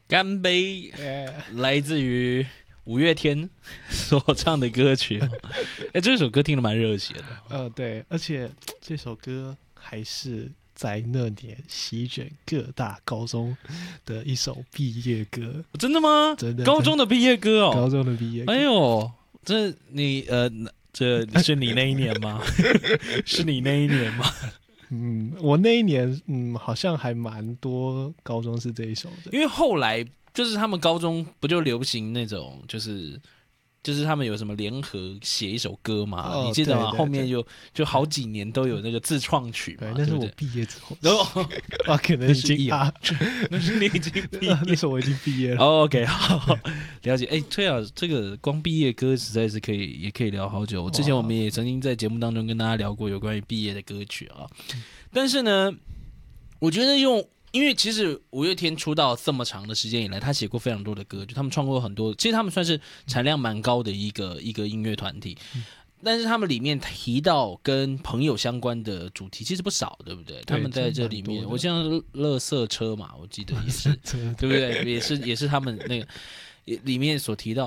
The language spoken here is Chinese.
干杯，来自于五月天所唱的歌曲。这首歌听得蛮热血的。 对，而且这首歌还是在那年席卷各大高中的一首毕业歌。 真的吗？ 真的， 高中的毕业歌哦。 高中的毕业歌。 哎呦，这是你那一年吗？是你那一年吗？ 我那一年好像还蛮多高中是这一首的， 因为后来就是他们高中不就流行那种就是他们有什么联合写一首歌嘛，你记得吗？ 对对对， 后面就好几年都有那个自创曲嘛。 对，那是我毕业之后，可能已经那是你已经毕业， 那时候我已经毕业了。 OK， 好，了解。对啊，这个光毕业歌实在是也可以聊好久。之前我们也曾经在节目当中跟大家聊过有关于毕业的歌曲啊，但是呢，我觉得因为其实五月天出道这么长的时间以来，他写过非常多的歌，就他们创作很多，其实他们算是产量蛮高的一个音乐团体。但是他们里面提到跟朋友相关的主题其实不少，对不对？他们在这里面，我像垃圾车嘛，我记得也是，对不对？也是他们那个里面所提到。